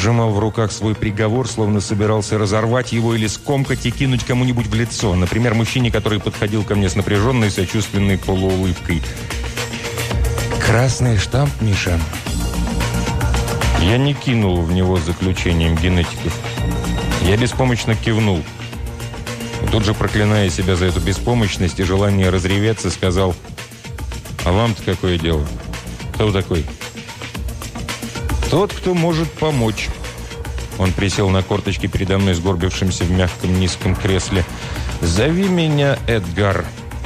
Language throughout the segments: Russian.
сжимал в руках свой приговор, словно собирался разорвать его или скомкать и кинуть кому-нибудь в лицо. Например, мужчине, который подходил ко мне с напряженной, сочувственной полуулыбкой. «Красный штамп, Миша». Я не кинул в него заключением генетиков. Я беспомощно кивнул. Тут же, проклиная себя за эту беспомощность и желание разреветься, сказал: «А вам-то какое дело? Кто вы такой?» «Тот, кто может помочь». Он присел на корточки передо мной, сгорбившимся в мягком низком кресле. «Зови меня Эдгар».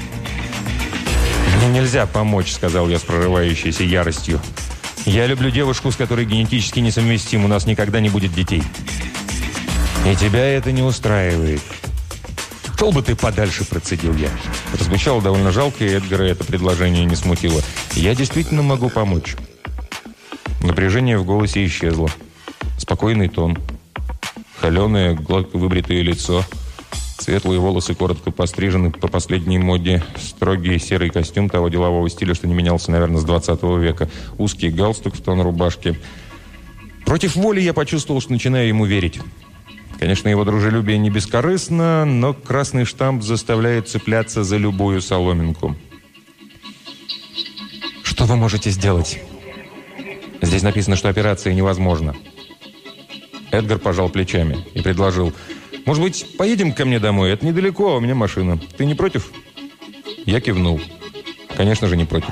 «Мне нельзя помочь», — сказал я с прорывающейся яростью. «Я люблю девушку, с которой генетически несовместим. У нас никогда не будет детей». «И тебя это не устраивает». «Шел бы ты подальше», — процедил я. Прозвучало довольно жалко, и Эдгара это предложение не смутило. «Я действительно могу помочь». Напряжение в голосе исчезло. Спокойный тон. Холеное, гладко выбритое лицо. Светлые волосы коротко пострижены по последней моде. Строгий серый костюм того делового стиля, что не менялся, наверное, с 20 века. Узкий галстук в тон рубашки. Против воли я почувствовал, что начинаю ему верить. Конечно, его дружелюбие не бескорыстно, но красный штамп заставляет цепляться за любую соломинку. «Что вы можете сделать?» «Здесь написано, что операция невозможна». Эдгар пожал плечами и предложил: «Может быть, поедем ко мне домой? Это недалеко, а у меня машина. Ты не против?» Я кивнул. Конечно же, не против.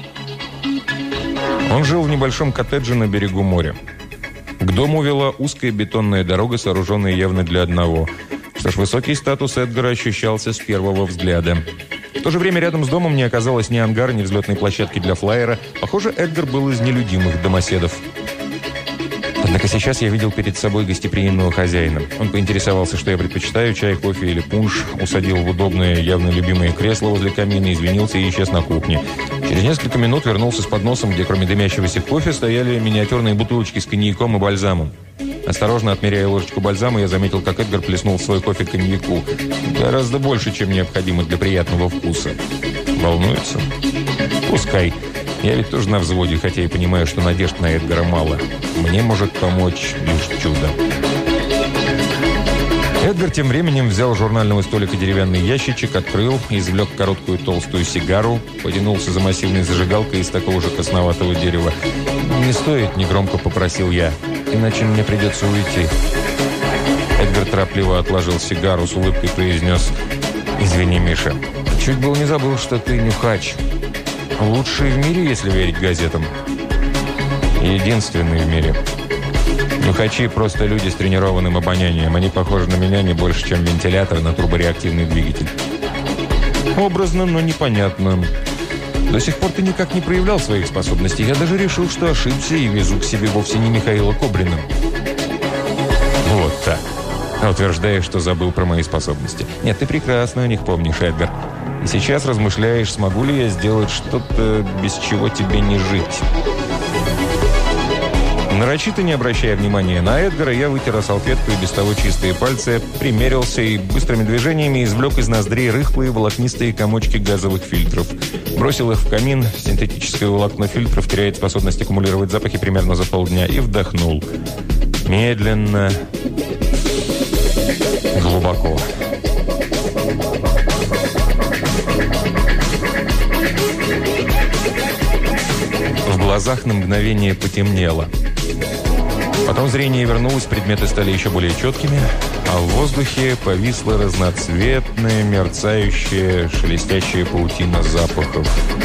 Он жил в небольшом коттедже на берегу моря. К дому вела узкая бетонная дорога, сооруженная явно для одного. Что ж, высокий статус Эдгара ощущался с первого взгляда. В то же время рядом с домом не оказалось ни ангара, ни взлетной площадки для флайера. Похоже, Эдгар был из нелюдимых домоседов. Однако сейчас я видел перед собой гостеприимного хозяина. Он поинтересовался, что я предпочитаю, чай, кофе или пунш, усадил в удобное, явно любимое кресло возле камина, извинился и исчез на кухне. Через несколько минут вернулся с подносом, где кроме дымящегося кофе стояли миниатюрные бутылочки с коньяком и бальзамом. Осторожно отмеряя ложечку бальзама, я заметил, как Эдгар плеснул в свой кофе коньяку. Гораздо больше, чем необходимо для приятного вкуса. Волнуется? Пускай. Я ведь тоже на взводе, хотя и понимаю, что надежд на Эдгара мало. Мне может помочь лишь чудо. Эдгар тем временем взял с журнального столика деревянный ящичек, открыл, извлек короткую толстую сигару, потянулся за массивной зажигалкой из такого же красноватого дерева. «Не стоит», — негромко попросил я, — «иначе мне придется уйти». Эдгар торопливо отложил сигару, с улыбкой произнес: «Извини, Миша, чуть было не забыл, что ты нюхач. Лучший в мире, если верить газетам. Единственный в мире. Нюхачи – просто люди с тренированным обонянием. Они похожи на меня не больше, чем вентилятор на турбореактивный двигатель». Образно, но непонятно. До сих пор ты никак не проявлял своих способностей. Я даже решил, что ошибся и везу к себе вовсе не Михаила Кобрина. Вот так. Утверждаешь, что забыл про мои способности. Нет, ты прекрасно о них помнишь, Эдгар. И сейчас размышляешь, смогу ли я сделать что-то, без чего тебе не жить. Нарочито не обращая внимания на Эдгара, я вытер о салфетку и без того чистые пальцы, примерился и быстрыми движениями извлек из ноздрей рыхлые волокнистые комочки газовых фильтров. Бросил их в камин, синтетическое волокно фильтров теряет способность аккумулировать запахи примерно за полдня, и вдохнул. Медленно, глубоко. В глазах на мгновение потемнело. Потом зрение вернулось, предметы стали еще более четкими, а в воздухе повисла разноцветная, мерцающая, шелестящая паутина запахов.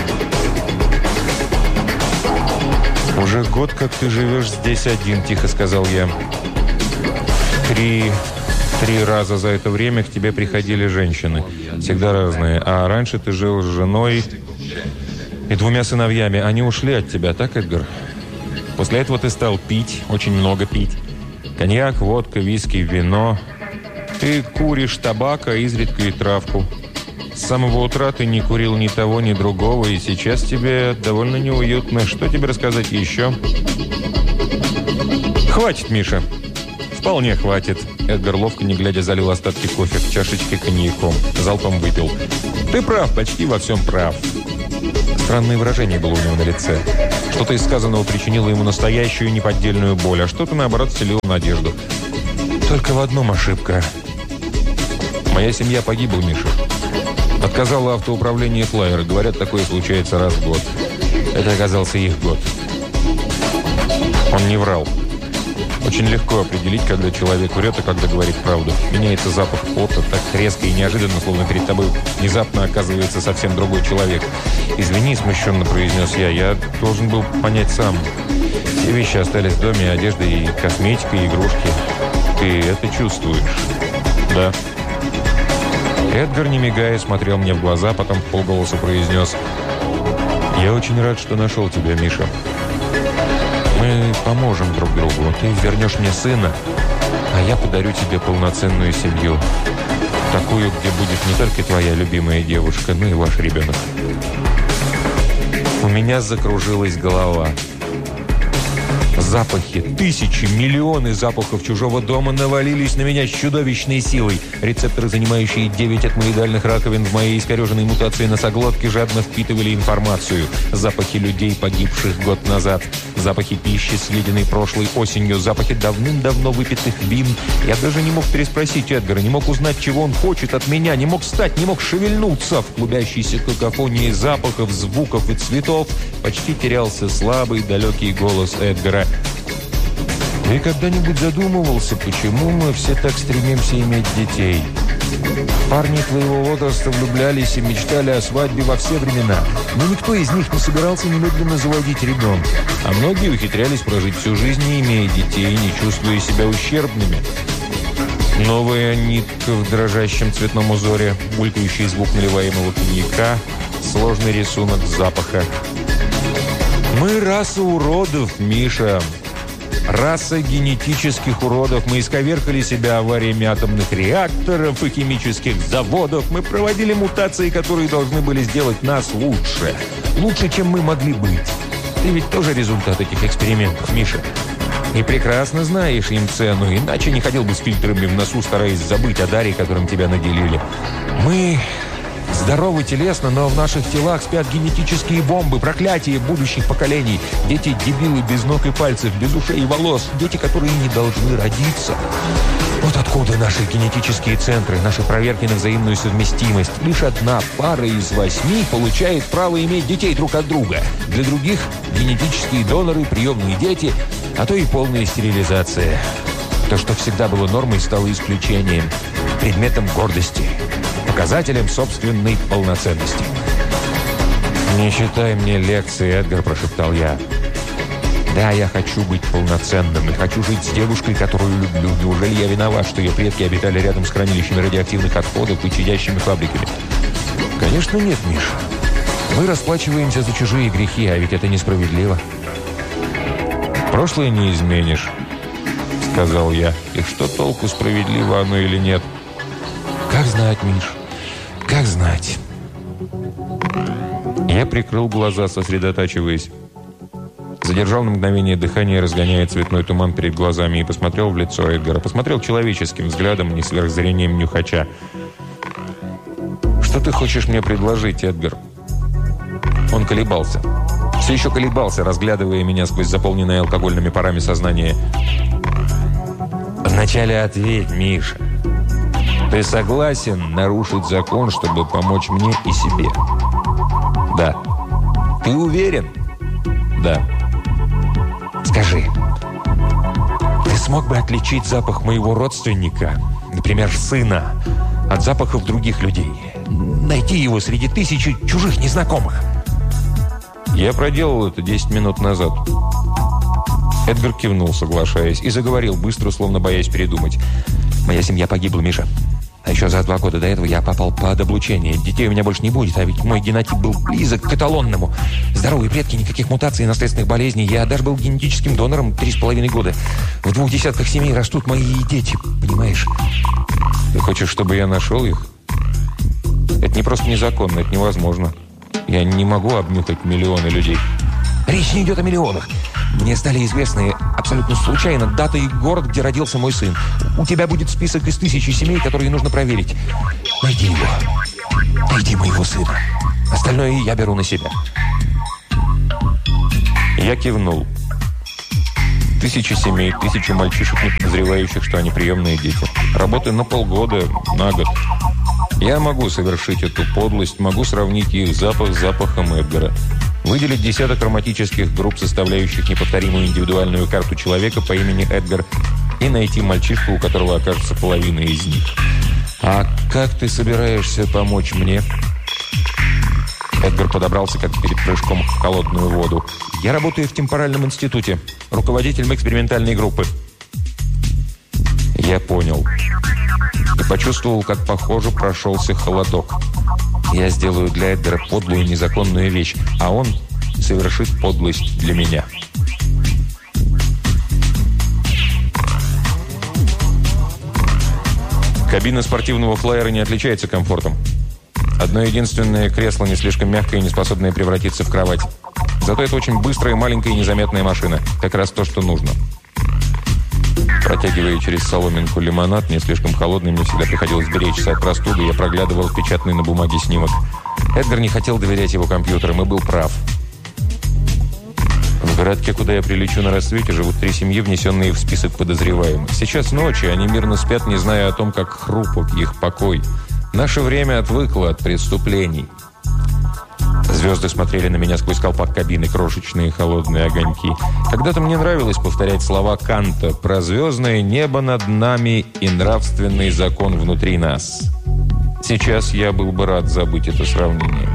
«Уже год, как ты живешь здесь один», – тихо сказал я. Три раза за это время к тебе приходили женщины. Всегда разные. А раньше ты жил с женой и 2 сыновьями. Они ушли от тебя, так, Эдгар? После этого ты стал пить, очень много пить. Коньяк, водка, виски, вино. Ты куришь табак, а изредка и травку. С самого утра ты не курил ни того, ни другого, и сейчас тебе довольно неуютно. Что тебе рассказать еще? Хватит, Миша. Вполне хватит. Эдгар, ловко не глядя, залил остатки кофе в чашечке коньяком. Залпом выпил. Ты прав, почти во всем прав. Странное выражение было у него на лице. Что-то из сказанного причинило ему настоящую неподдельную боль, а что-то, наоборот, вселило надежду. Только в одном ошибка. Моя семья погибла, Миша. Отказало автоуправление флайера. Говорят, такое случается раз в год. Это оказался их год. Он не врал. Очень легко определить, когда человек врет, а когда говорит правду. Меняется запах пота так резко и неожиданно, словно перед тобой внезапно оказывается совсем другой человек. «Извини», — смущенно произнес я. «Я должен был понять сам. Все вещи остались в доме, одежда и косметика, и игрушки. Ты это чувствуешь?» «Да». Эдгар, не мигая, смотрел мне в глаза, потом вполголоса произнес: «Я очень рад, что нашел тебя, Миша. Мы поможем друг другу. Ты вернешь мне сына, а я подарю тебе полноценную семью. Такую, где будет не только твоя любимая девушка, но и ваш ребенок». У меня закружилась голова. Запахи, тысячи, миллионы запахов чужого дома навалились на меня с чудовищной силой. Рецепторы, занимающие 9 атмоидальных раковин в моей искореженной мутации носоглотки, жадно впитывали информацию. Запахи людей, погибших год назад. Запахи пищи, съеденной прошлой осенью. Запахи давным-давно выпитых вин. Я даже не мог переспросить Эдгара, не мог узнать, чего он хочет от меня, не мог встать, не мог шевельнуться. В клубящейся какофонии запахов, звуков и цветов почти терялся слабый, далекий голос Эдгара. «Ты когда-нибудь задумывался, почему мы все так стремимся иметь детей? Парни твоего возраста влюблялись и мечтали о свадьбе во все времена, но никто из них не собирался немедленно заводить ребенка. А многие ухитрялись прожить всю жизнь, не имея детей, не чувствуя себя ущербными. Новая нитка в дрожащем цветном узоре, булькающий звук наливаемого коньяка, сложный рисунок запаха. Мы раса уродов, Миша. Раса генетических уродов. Мы исковеркали себя авариями атомных реакторов и химических заводов. Мы проводили мутации, которые должны были сделать нас лучше. Лучше, чем мы могли быть. Ты ведь тоже результат этих экспериментов, Миша. И прекрасно знаешь им цену, иначе не ходил бы с фильтрами в носу, стараясь забыть о даре, которым тебя наделили. Мы здоровы телесно, но в наших телах спят генетические бомбы, проклятия будущих поколений. Дети-дебилы без ног и пальцев, без ушей и волос. Дети, которые не должны родиться. Вот откуда наши генетические центры, наши проверки на взаимную совместимость. Лишь одна пара из 8 получает право иметь детей друг от друга. Для других генетические доноры, приемные дети, а то и полная стерилизация. То, что всегда было нормой, стало исключением, предметом гордости, показателем собственной полноценности. «Не читай мне лекции, Эдгар», – прошептал я. «Да, я хочу быть полноценным и хочу жить с девушкой, которую люблю. Неужели я виноват, что ее предки обитали рядом с хранилищами радиоактивных отходов и чадящими фабриками?» «Конечно нет, Миша. Мы расплачиваемся за чужие грехи, а ведь это несправедливо». «Прошлое не изменишь», – сказал я. «И что толку, справедливо оно или нет?» «Как знать, Миш, как знать». Я прикрыл глаза, сосредотачиваясь. Задержал на мгновение дыхание, разгоняя цветной туман перед глазами, и посмотрел в лицо Эдгара. Посмотрел человеческим взглядом, не сверхзрением нюхача. «Что ты хочешь мне предложить, Эдгар?» Он колебался. Все еще колебался, разглядывая меня сквозь заполненное алкогольными парами сознание. «Вначале ответь, Миша. Ты согласен нарушить закон, чтобы помочь мне и себе?» «Да». «Ты уверен?» «Да». «Скажи, ты смог бы отличить запах моего родственника, например, сына, от запахов других людей? Найти его среди тысячи чужих незнакомых?» «Я проделал это 10 минут назад». Эдгар кивнул, соглашаясь, и заговорил быстро, словно боясь передумать. «Моя семья погибла, Миша. А еще за 2 года до этого я попал под облучение. Детей у меня больше не будет, а ведь мой генотип был близок к эталонному. Здоровые предки, никаких мутаций и наследственных болезней. Я даже был генетическим донором 3,5 года. В 2 десятках семей растут мои дети, понимаешь?» «Ты хочешь, чтобы я нашел их?» «Это не просто незаконно, это невозможно. Я не могу обнюхать миллионы людей». «Речь не идет о миллионах. Мне стали известны абсолютно случайно дата и город, где родился мой сын. У тебя будет список из 1000 семей, которые нужно проверить. Найди его. Найди моего сына. Остальное я беру на себя». Я кивнул. 1000 семей, 1000 мальчишек, не подозревающих, что они приемные дети. Работы на полгода, на год. Я могу совершить эту подлость, могу сравнить их запах с запахом Эдгара. Выделить десяток романтических групп, составляющих неповторимую индивидуальную карту человека по имени Эдгар, и найти мальчишку, у которого окажется половина из них. «А как ты собираешься помочь мне?» Эдгар подобрался, как перед прыжком в холодную воду. «Я работаю в темпоральном институте, руководителем экспериментальной группы». Я понял. И почувствовал, как, похоже, прошелся холодок. Я сделаю для Эдгара подлую незаконную вещь, а он совершит подлость для меня. Кабина спортивного флайера не отличается комфортом. Одно единственное кресло не слишком мягкое и не способное превратиться в кровать. Зато это очень быстрая, маленькая и незаметная машина. Как раз то, что нужно. Протягивая через соломинку лимонад, не слишком холодный, мне всегда приходилось беречься от простуды, я проглядывал печатный на бумаге снимок. Эдгар не хотел доверять его компьютерам и был прав. В городке, куда я прилечу на рассвете, живут 3 семьи, внесенные в список подозреваемых. Сейчас ночь, и они мирно спят, не зная о том, как хрупок их покой. Наше время отвыкло от преступлений. Звезды смотрели на меня сквозь колпак кабины, крошечные холодные огоньки. Когда-то мне нравилось повторять слова Канта про звездное небо над нами и нравственный закон внутри нас. Сейчас я был бы рад забыть это сравнение.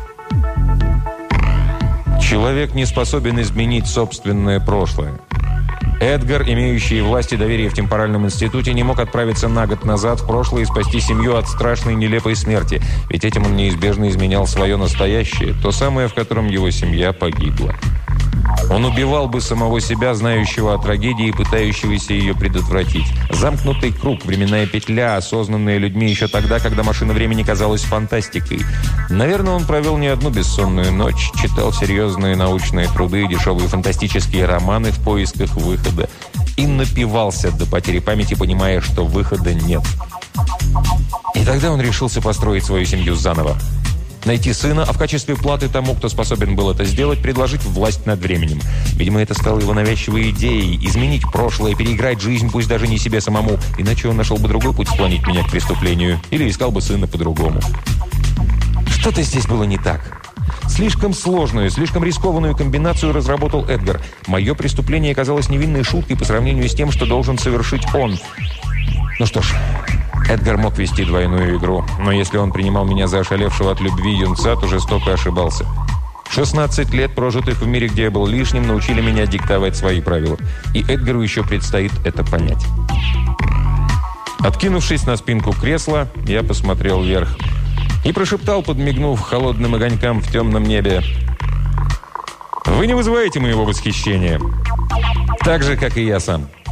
Человек не способен изменить собственное прошлое. Эдгар, имеющий власть и доверие в темпоральном институте, не мог отправиться на год назад в прошлое и спасти семью от страшной нелепой смерти, ведь этим он неизбежно изменял свое настоящее, то самое, в котором его семья погибла. Он убивал бы самого себя, знающего о трагедии и пытающегося ее предотвратить. Замкнутый круг, временная петля, осознанная людьми еще тогда, когда машина времени казалась фантастикой. Наверное, он провел не одну бессонную ночь, читал серьезные научные труды и дешевые фантастические романы в поисках выхода. И напивался до потери памяти, понимая, что выхода нет. И тогда он решился построить свою семью заново. Найти сына, а в качестве платы тому, кто способен был это сделать, предложить власть над временем. Видимо, это стало его навязчивой идеей – изменить прошлое, переиграть жизнь, пусть даже не себе самому. Иначе он нашел бы другой путь склонить меня к преступлению. Или искал бы сына по-другому. Что-то здесь было не так. Слишком сложную, слишком рискованную комбинацию разработал Эдгар. Мое преступление казалось невинной шуткой по сравнению с тем, что должен совершить он. Ну что ж, Эдгар мог вести двойную игру, но если он принимал меня за ошалевшего от любви юнца, то жестоко ошибался. 16 лет, прожитых в мире, где я был лишним, научили меня диктовать свои правила. И Эдгару еще предстоит это понять. Откинувшись на спинку кресла, я посмотрел вверх и прошептал, подмигнув холодным огонькам в темном небе: «Вы не вызываете моего восхищения, так же, как и я сам».